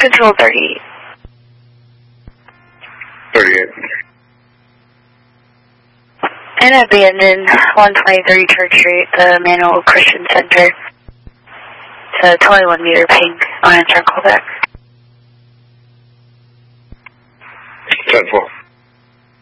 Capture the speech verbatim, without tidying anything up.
Control thirty-eight. thirty-eight. And abandon one twenty-three Church Street, the Manual Christian Center. It's a twenty-one meter ping on a callback. ten four.